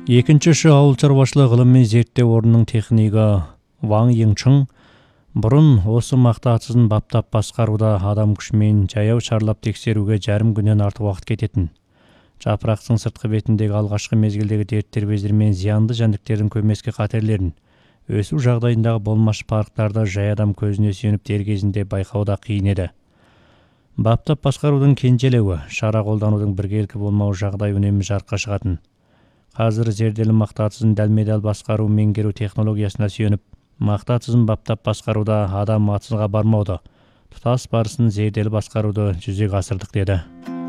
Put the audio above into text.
Екіншісі ауыл шаруашылығы ғылыми зерттеу орнының технигі Ваң Йыңчың бұрын осы мақтасызын баптап басқаруда адам күшімен жаяу шарлап тексеруге жарым күннен артық уақыт кететін. Жапырақтың сыртқы бетіндегі алғашқы мезгілдегі дерттер бездермен зиянды жәндіктердің көмескі қатерлерін, өсу жағдайындағы болмашы парықтарды жай адам көзіне сүйеніп дер кезінде байқауда қиын еді. Баптап басқарудың кенжелеуі, шара қолданудың біркелкі болмауы жағдай үнемі жарыққа шығатын. Қазір зерделі мақтасызын дәлме-дәл басқару меңгеру технологиясына сүйеніп, мақтасызын баптап басқаруда адам атысқа бармауды, тұтас барысын зерделі басқаруды жүзеге асырдық деді.